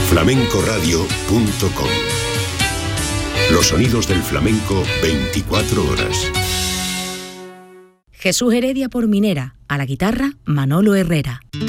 flamencoradio.com. Los sonidos del flamenco 24 horas. Jesús Heredia por Minera, a la guitarra Manolo Herrera.